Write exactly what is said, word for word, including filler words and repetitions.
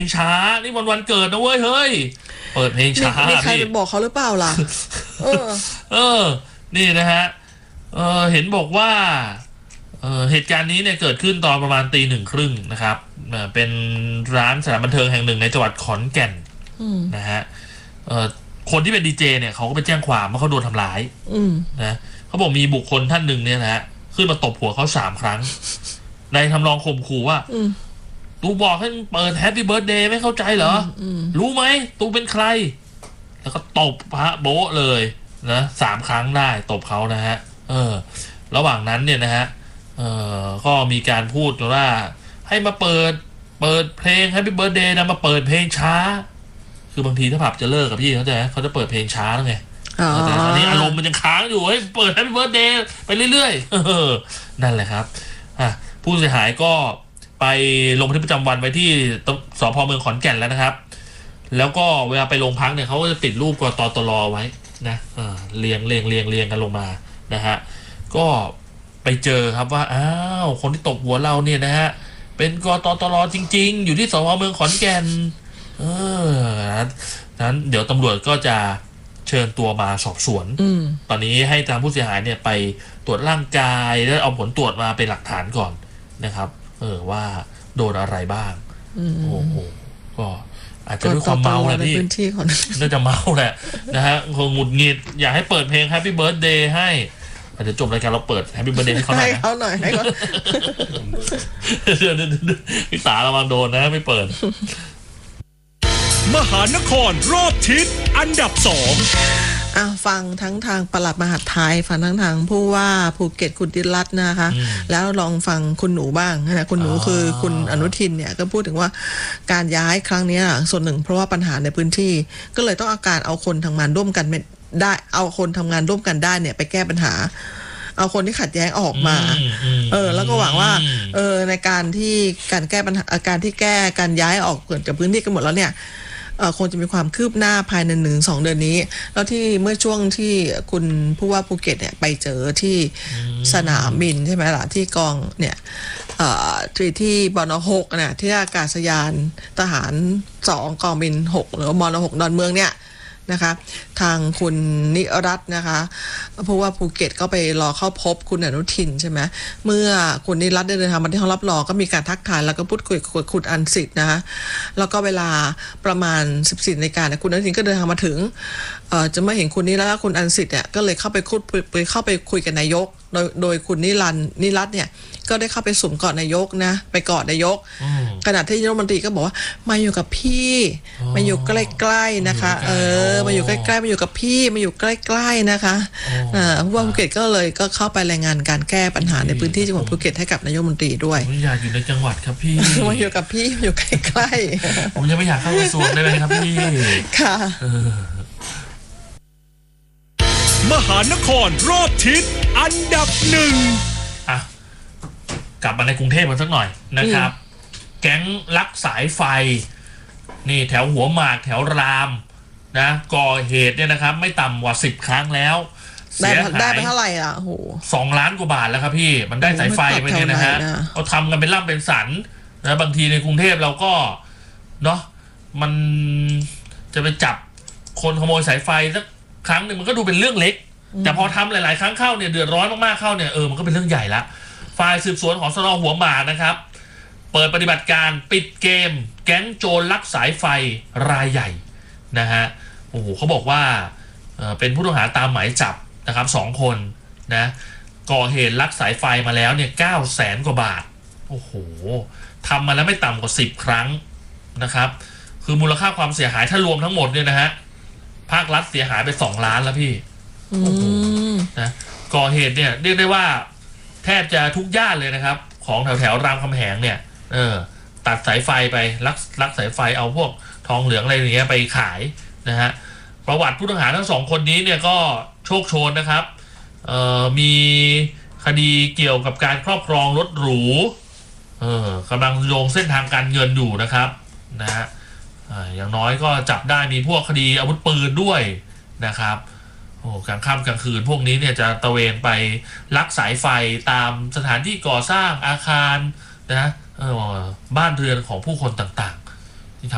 งช้านี่วันวันเกิดนะเว้ยเฮ้ยเปิดเพลงช้ามีใครไปบอกเขาหรือเปล่าล่ะเออเออนี่นะฮะเออเห็นบอกว่าเออเหตุการณ์นี้เนี่ยเกิดขึ้นตอนประมาณตีหนึ่งครึ่งนะครับเป็นร้านสถานบันเทิงแห่งหนึ่งในจังหวัดขอนแก่นนะฮะเออคนที่เป็นดีเจเนี่ยเขาก็ไปแจ้งความว่าเขาโดนทำร้ายนะเขาบอกมีบุคคลท่านหนึ่งเนี่ยนะฮะขึ้นมาตบหัวเขาสามครั้งในทำนองข่มขู่ว่าตูบอกให้เปิดแฮปปี้เบิร์ธเดย์ไม่เข้าใจเหรอรู้ไหมตูเป็นใครแล้วก็ตบพระโบ๊ะเลยนะสามครั้งได้ตบเขานะฮะเออระหว่างนั้นเนี่ยนะฮะเออก็มีการพูดว่าให้มาเปิดเปิดเพลงแฮปปี้เบิร์ธเดย์นะมาเปิดเพลงช้าคือบางทีถ้าผับจะเลิกกับพี่เขาจะเขาจะเปิดเพลงช้าแล้วไงแต่ตอนนี้อารมณ์มันยังค้างอยู่ให้เปิดแฮปปี้เบิร์ธเดย์ไปเรื่อยๆนั่นแหละครับอ่ะผู้เสียหายก็ไปลงบันทึกประจำวันไว้ที่สภ.เมืองขอนแก่นแล้วนะครับแล้วก็เวลาไปโรงพักเนี่ยเขาก็จะติดรูปกตตลไว้นะเออเรียงเรียงเรียงเรียงกันลงมานะฮะก็ไปเจอครับว่าอ้าวคนที่ตบหัวเราเนี่ยนะฮะเป็นกตตลจริงๆอยู่ที่สภ.เมืองขอนแก่นเออนั้นเดี๋ยวตำรวจก็จะเชิญตัวมาสอบสวนตอนนี้ให้ทางผู้เสียหายเนี่ยไปตรวจร่างกายแล้วเอาผลตรวจมาเป็นหลักฐานก่อนนะครับเออว่าโดนอะไรบ้างโอ้โหก็อาจจะด้วยความเมาแหละพี่น่าจะเมาแหละนะฮะคงหงุดหงิดอยากให้เปิดเพลง Happy Birthday ให้อาจจะจบรายการเราเปิด Happy Birthday ให้เขาหน่อยให้เขาหน่อยให้เขาพี่ตาระวังโดนนะไม่เปิดมหานครรอบทิศอันดับสองอ่ะฟังทั้งทางปลัดมหาดไทยฟังทั้งทางผู้ว่าภูเก็ตคุณดิรัตน์นะคะแล้วลองฟังคุณหนูบ้างนะคุณหนูคือคุณอนุทินเนี่ยก็พูดถึงว่าการย้ายครั้งนี้ส่วนหนึ่งเพราะว่าปัญหาในพื้นที่ก็เลยต้องเอาการเอาคนทำงานร่วมกันได้เอาคนทำงานร่วมกันได้เนี่ยไปแก้ปัญหาเอาคนที่ขัดแย้งออกมาเออแล้วก็หวังว่าเออในการที่การแก้ปัญหาการที่แก้การย้ายออกเกิดจากพื้นที่กันหมดแล้วเนี่ยคงจะมีความคืบหน้าภายในหนึ่งสองเดือนนี้แล้วที่เมื่อช่วงที่คุณผู้ว่าภูเก็ตเนี่ยไปเจอที่สนามบินใช่ไหมล่ะที่กองเนี่ยที่ที่บนหกเนี่ยที่อากาศยานทหารสองกองบินหกหรือมนหกดอนเมืองเนี่ยนะคะทางคุณนิรัตน์นะคะเพราะว่าภูเก็ตก็ไปรอเข้าพบคุณอนุทินใช่ไหมเมื่อคุณนิรัตน์เดินทางมาที่ห้องรับรองก็มีการทักทายแล้วก็พูดคุยกับคุณอันสิทธิ์นะคะแล้วก็เวลาประมาณสิบสี่นาฬิกาคุณอนุทินก็เดินทางมาถึงจะไม่เห็นคุณนิรัตน์และคุณอันสิทธิ์เนี่ยก็เลยเข้าไปคุยไปเข้าไปคุยกับนายกโดยโดยคุณนิรันดร์นิรัตน์เนี่ยก็ได้เข้าไปสุ่มกอดนายกนะไปกอดนายกขณะที่รัฐมนตรีก็บอกว่ามาอยู่กับพี่มาอยู่ใกล้ๆนะคะเออมาอยู่ใกล้ๆมาอยู่กับพี่มาอยู่ใกล้ๆนะคะผู้ว่าภูเก็ตก็เลยก็เข้าไปรายงานการแก้ปัญหาในพื้นที่จังหวัดภูเก็ตให้กับนายกรัฐมนตรีด้วยผมอยากอยู่ในจังหวัดครับพี่มาอยู่กับพี่อยู่ใกล้ๆผมยังไม่อยากเข้ากระทรวงได้ไหมครับพี่ค่ะมหานครรอบทิศอันดับหนึ่งอ่ะกลับมาในกรุงเทพกันสักหน่อยนะครับแก๊งลักสายไฟนี่แถวหัวหมากแถวรามนะก่อเหตุเนี่ยนะครับไม่ต่ำกว่าสิบครั้งแล้วเสียหายได้ไปเท่าไหร่อ่ะโหสองล้านกว่าบาทแล้วครับพี่มันได้สายไฟไปเนี่ยนะฮะเขาทำกันเป็นล่ำเป็นสันนะบางทีในกรุงเทพเราก็เนาะมันจะไปจับคนขโมยสายไฟสักครั้งหนึ่งมันก็ดูเป็นเรื่องเล็กแต่พอทำหลายๆครั้งเข้าเนี่ยเดือดร้อนมากๆเข้าเนี่ยเออมันก็เป็นเรื่องใหญ่ละฝ่ายสืบสวนของสน.หัวหมากนะครับเปิดปฏิบัติการปิดเกมแก๊งโจรลักสายไฟรายใหญ่นะฮะโอ้โหเขาบอกว่าเออเป็นผู้ต้องหาตามหมายจับนะครับสองคนนะก่อเหตุลักสายไฟมาแล้วเนี่ยเก้าแสนกว่าบาทโอ้โหทำมาแล้วไม่ต่ำกว่าสิบครั้งนะครับคือมูลค่าความเสียหายถ้ารวมทั้งหมดเนี่ยนะฮะภาครัฐเสียหายไปสองล้านแล้วพี่นะก่อเหตุเนี่ยเรียกได้ว่าแทบจะทุกย่านเลยนะครับของแถวแถวรามคำแหงเนี่ยเออตัดสายไฟไปลักลักสายไฟเอาพวกทองเหลืองอะไรอย่างเงี้ยไปขายนะฮะประวัติผู้ต้องหาทั้งสองคนนี้เนี่ยก็โชคโชนนะครับเอ่อมีคดีเกี่ยวกับการครอบครองรถหรูเออกำลังโยงเส้นทางการเงินอยู่นะครับนะฮะอย่างน้อยก็จับได้มีพวกคดีอาวุธปืนด้วยนะครับโอ้กลางค่ำกลางคืนพวกนี้เนี่ยจะตะเวนไปลักสายไฟตามสถานที่ก่อสร้างอาคารนะเออบ้านเรือนของผู้คนต่าง